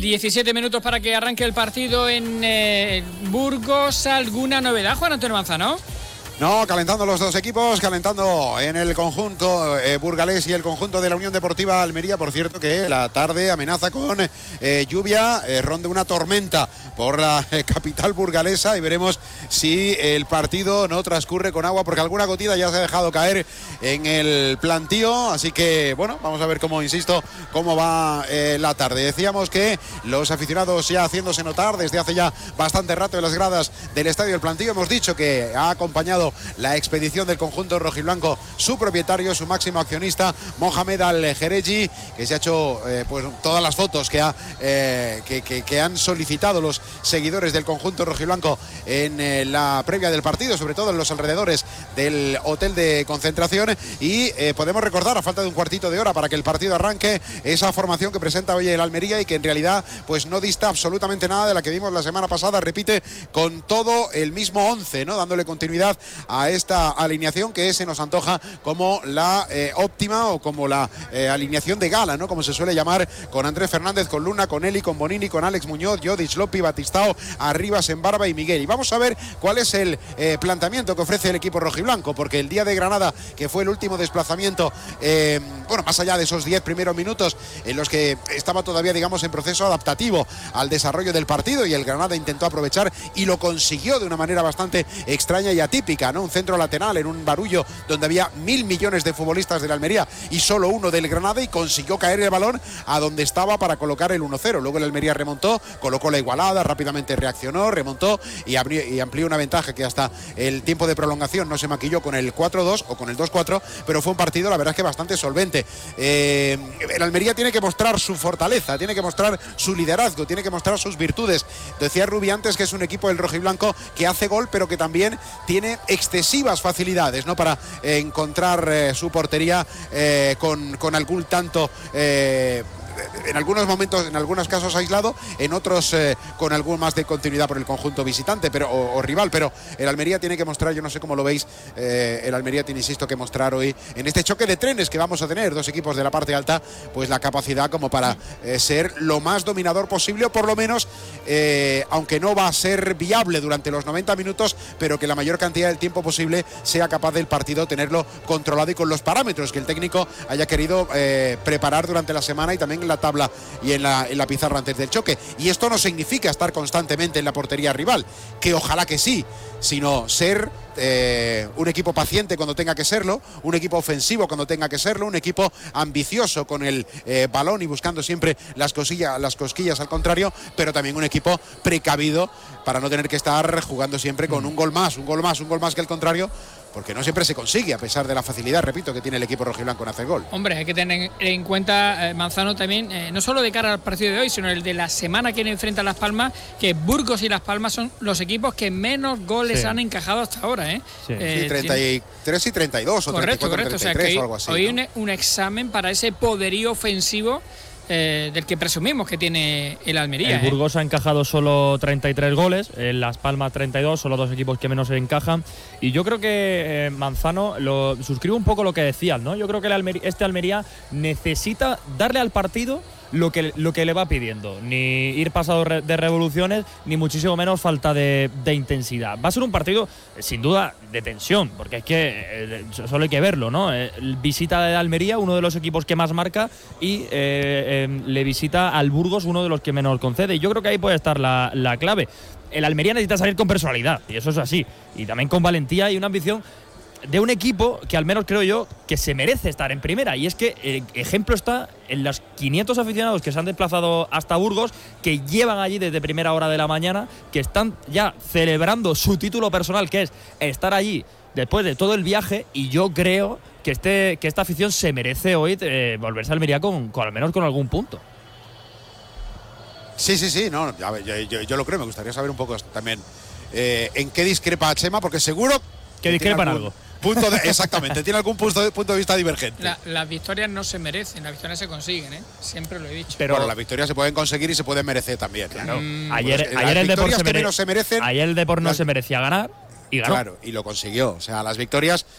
17 minutos para que arranque el partido en Burgos. ¿Alguna novedad, Juan Antonio Manzano? No, calentando los dos equipos, calentando en el conjunto burgalés y el conjunto de la Unión Deportiva Almería. Por cierto que la tarde amenaza con lluvia, ronda una tormenta por la capital burgalesa y veremos si el partido no transcurre con agua, porque alguna gotita ya se ha dejado caer en el plantío. Así que, bueno, vamos a ver cómo va la tarde. Decíamos que los aficionados ya haciéndose notar desde hace ya bastante rato en las gradas del Estadio del Plantío. Hemos dicho que ha acompañado la expedición del conjunto rojiblanco su propietario, su máximo accionista, Mohamed Al-Jereji, que se ha hecho pues todas las fotos que han solicitado los seguidores del conjunto rojiblanco en la previa del partido, sobre todo en los alrededores del hotel de concentración. Y podemos recordar, a falta de un cuartito de hora para que el partido arranque, esa formación que presenta hoy el Almería y que en realidad pues no dista absolutamente nada de la que vimos la semana pasada. Repite con todo el mismo 11, ¿no?, dándole continuidad a esta alineación que se nos antoja como la óptima, o como la alineación de gala, ¿no?, como se suele llamar, con Andrés Fernández, con Luna, con Eli, con Bonini, con Alex Muñoz, Jodic, Lopi, Batistao, Arribas, Embarba y Miguel. Y vamos a ver cuál es el planteamiento que ofrece el equipo rojiblanco, porque el día de Granada, que fue el último desplazamiento, bueno, más allá de esos 10 primeros minutos en los que estaba todavía, digamos, en proceso adaptativo al desarrollo del partido, y el Granada intentó aprovechar y lo consiguió de una manera bastante extraña y atípica, ¿no? Un centro lateral en un barullo donde había 1.000 millones de futbolistas de la Almería y solo uno del Granada, y consiguió caer el balón a donde estaba para colocar el 1-0. Luego el Almería remontó, colocó la igualada, rápidamente reaccionó, remontó y amplió una ventaja que hasta el tiempo de prolongación no se maquilló con el 4-2 o con el 2-4, pero fue un partido, la verdad, es que bastante solvente. El Almería tiene que mostrar su fortaleza, tiene que mostrar su liderazgo, tiene que mostrar sus virtudes. Decía Rubi antes que es un equipo del rojiblanco que hace gol, pero que también tiene excesivas facilidades, ¿no?, para encontrar su portería con algún tanto, en algunos momentos, en algunos casos aislado, en otros con algún más de continuidad por el conjunto visitante o rival. Pero el Almería tiene que mostrar, yo no sé cómo lo veis, el Almería tiene, insisto, que mostrar hoy en este choque de trenes que vamos a tener, dos equipos de la parte alta, pues la capacidad como para ser lo más dominador posible, o por lo menos, aunque no va a ser viable durante los 90 minutos, pero que la mayor cantidad del tiempo posible sea capaz del partido tenerlo controlado y con los parámetros que el técnico haya querido preparar durante la semana y también en la tabla y en la pizarra antes del choque. Y esto no significa estar constantemente en la portería rival, que ojalá que sí, sino ser un equipo paciente cuando tenga que serlo, un equipo ofensivo cuando tenga que serlo, un equipo ambicioso con el balón y buscando siempre las cosquillas al contrario, pero también un equipo precavido para no tener que estar jugando siempre con un gol más que el contrario, porque no siempre se consigue, a pesar de la facilidad, repito, que tiene el equipo rojiblanco en hacer gol. Hombre, hay que tener en cuenta, Manzano, también, no solo de cara al partido de hoy, sino el de la semana que enfrenta Las Palmas, que Burgos y Las Palmas son los equipos que menos goles han encajado hasta ahora, ¿eh? Sí. 33 y 32 o 34, correcto. 33, o sea, que o algo así. Hoy, ¿no?, un examen para ese poderío ofensivo del que presumimos que tiene el Almería. El Burgos ha encajado solo 33 goles, Las Palmas 32, son los dos equipos que menos se encajan. Y yo creo que, Manzano, suscribo un poco lo que decías, ¿no? Yo creo que este Almería necesita darle al partido lo que le va pidiendo, ni ir pasado de revoluciones, ni muchísimo menos falta de intensidad. Va a ser un partido sin duda de tensión, porque es que solo hay que verlo, ¿no? Visita de Almería, uno de los equipos que más marca, y le visita al Burgos, uno de los que menos concede, y yo creo que ahí puede estar la clave. El Almería necesita salir con personalidad, y eso es así, y también con valentía y una ambición de un equipo que, al menos creo yo, que se merece estar en primera. Y es que ejemplo está en los 500 aficionados que se han desplazado hasta Burgos, que llevan allí desde primera hora de la mañana, que están ya celebrando su título personal, que es estar allí después de todo el viaje. Y yo creo que esta afición se merece hoy volverse a Almería con al menos con algún punto. Sí, no, yo lo creo. Me gustaría saber un poco también en qué discrepa Chema, porque seguro que discrepan algo. Exactamente, tiene algún punto de vista divergente. Las victorias no se merecen, las victorias se consiguen, ¿eh? Siempre lo he dicho. Pero bueno, las victorias se pueden conseguir y se pueden merecer también. Claro. Ayer el Depor no se merecía ganar y ganó. Claro, y lo consiguió. O sea, las victorias